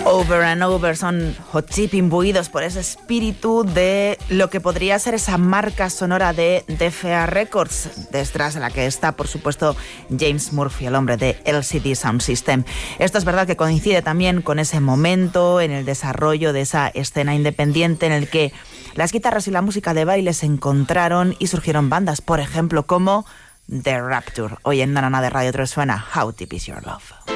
Over and Over son Hot Chip imbuidos por ese espíritu de lo que podría ser esa marca sonora de DFA Records, detrás de la que está, por supuesto, James Murphy, el hombre de LCD Sound System. Esto es verdad que coincide también con ese momento en el desarrollo de esa escena independiente en el que las guitarras y la música de baile se encontraron y surgieron bandas, por ejemplo, como The Rapture. Hoy en Nanana de Radio 3 suena How Deep Is Your Love.